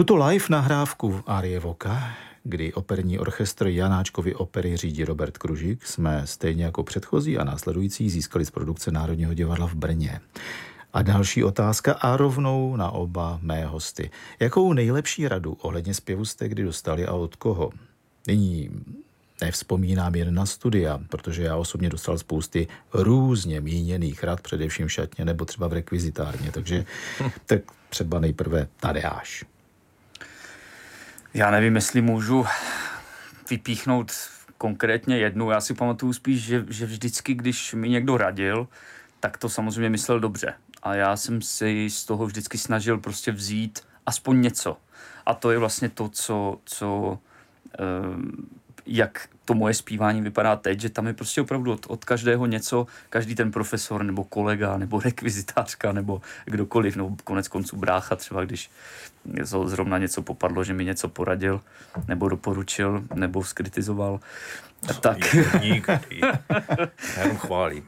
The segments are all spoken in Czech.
Tuto live nahrávku Árie Voka, kdy operní orchestr Janáčkovy opery řídí Robert Kružík, jsme stejně jako předchozí a následující získali z produkce Národního divadla v Brně. A další otázka a rovnou na oba mé hosty. Jakou nejlepší radu ohledně zpěvu jste kdy dostali a od koho? Nyní nevzpomínám jen na studia, protože já osobně dostal spousty různě míněných rad, především v šatně nebo třeba v rekvizitárně, takže tak třeba nejprve Tadeáš. Já nevím, jestli můžu vypíchnout konkrétně jednu. Já si pamatuju spíš, že vždycky, když mi někdo radil, tak to samozřejmě myslel dobře. A já jsem si z toho vždycky snažil prostě vzít aspoň něco. A to je vlastně to, jak to moje zpívání vypadá teď, že tam je prostě opravdu od každého něco, každý ten profesor, nebo kolega, nebo rekvizitářka, nebo kdokoliv, no konec konců brácha třeba, když zrovna něco popadlo, že mi něco poradil, nebo doporučil, nebo zkritizoval. Tak. Já jenom chválím.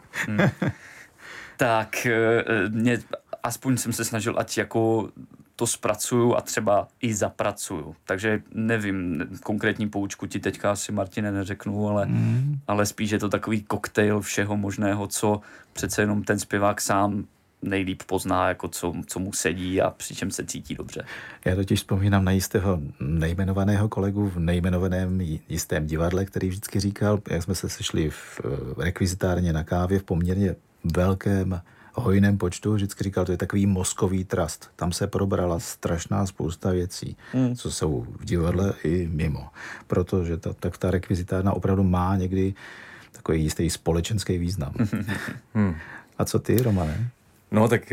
Tak aspoň jsem se snažil, ať jako to zpracuju a třeba i zapracuju. Takže nevím, konkrétní poučku ti teďka asi, Martine, neřeknu, ale spíš je to takový koktejl všeho možného, co přece jenom ten zpěvák sám nejlíp pozná, jako co mu sedí a přičem se cítí dobře. Já totiž vzpomínám na jistého nejmenovaného kolegu v nejmenovaném jistém divadle, který vždycky říkal, jak jsme se sešli v rekvizitárně na kávě v poměrně velkém hojném počtu, vždycky říkal, to je takový mozkový trust. Tam se probrala strašná spousta věcí, co jsou v divadle i mimo. Protože ta rekvizitárna opravdu má někdy takový jistý společenský význam. A co ty, Romane? No tak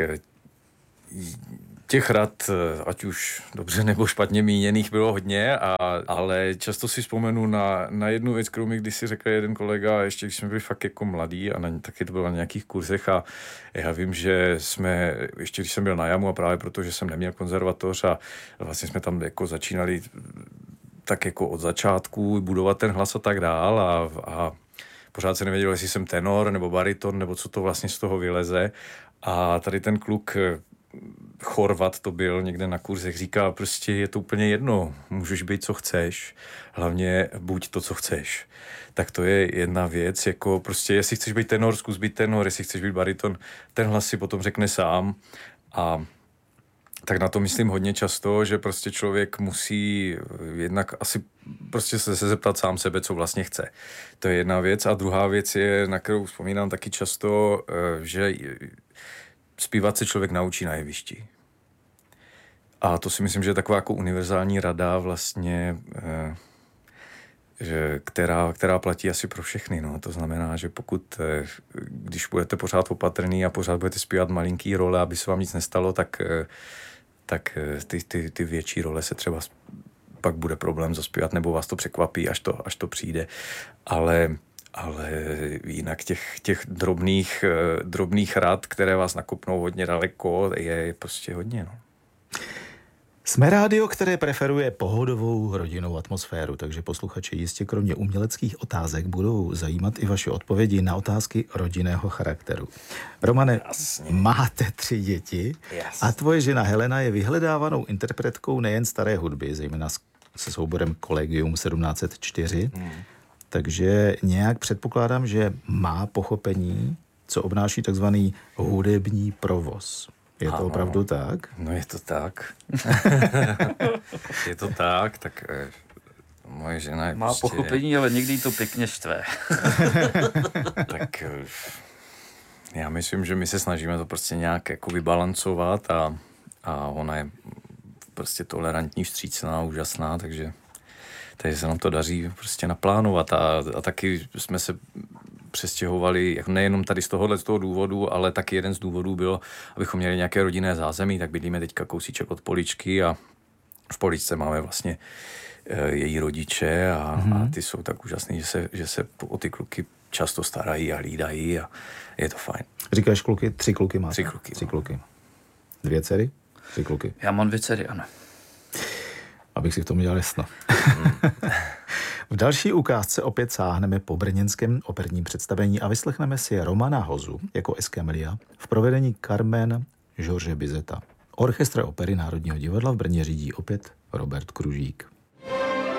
těch rad, ať už dobře nebo špatně míněných, bylo hodně, ale často si vzpomenu na jednu věc, kterou mi kdysi řekl jeden kolega, ještě když jsme byli fakt jako mladí a taky to bylo na nějakých kurzech a já vím, že jsme, ještě když jsem byl na jamu a právě protože jsem neměl konzervatoř a vlastně jsme tam jako začínali tak jako od začátku budovat ten hlas a tak dál a pořád se nevěděl, jestli jsem tenor nebo bariton nebo co to vlastně z toho vyleze a tady ten kluk Chorvat to byl někde na kurzech, říká prostě je to úplně jedno, můžeš být co chceš, hlavně buď to, co chceš. Tak to je jedna věc, jako prostě jestli chceš být tenor, zkus být tenor, jestli chceš být bariton, ten hlas si potom řekne sám a tak na to myslím hodně často, že prostě člověk musí jednak asi prostě se zeptat sám sebe, co vlastně chce. To je jedna věc a druhá věc je, na kterou vzpomínám taky často, že zpívat se člověk naučí na jevišti. A to si myslím, že je taková jako univerzální rada vlastně, která platí asi pro všechny. No. To znamená, že když budete pořád opatrný a pořád budete zpívat malinký role, aby se vám nic nestalo, tak ty větší role se třeba pak bude problém zaspívat, nebo vás to překvapí, až to přijde. Ale jinak těch drobných rad, které vás nakopnou hodně daleko, je prostě hodně. No. Jsme rádio, které preferuje pohodovou rodinnou atmosféru, takže posluchači jistě kromě uměleckých otázek budou zajímat i vaše odpovědi na otázky rodinného charakteru. Romane, jasně. Máte 3 děti a tvoje žena Helena je vyhledávanou interpretkou nejen staré hudby, zejména se souborem Collegium 1704, takže nějak předpokládám, že má pochopení, co obnáší takzvaný hudební provoz. Je to opravdu tak? No je to tak. Je to tak, tak moje žena je má prostě pochopení, ale někdy to pěkně štve. Tak já myslím, že my se snažíme to prostě nějak jako vybalancovat a ona je prostě tolerantní, vstřícná, úžasná, takže se nám to daří prostě naplánovat a taky jsme se přestěhovali jako nejenom tady z toho důvodu, ale taky jeden z důvodů byl, abychom měli nějaké rodinné zázemí, tak bydlíme teďka kousíček od Poličky a v Poličce máme vlastně její rodiče a ty jsou tak úžasný, že se o ty kluky často starají a hlídají a je to fajn. Říkáš kluky? 3 kluky máte? 3 kluky. 3 kluky. 2 dcery? 3 kluky. Já mám 2 dcery, ano. Abych si v tom dělal jasno. V další ukázce opět sáhneme po brněnském operním představení a vyslechneme si Romana Hozu jako Escamelia v provedení Carmen George Bizeta. Orchestr opery Národního divadla v Brně řídí opět Robert Kružík.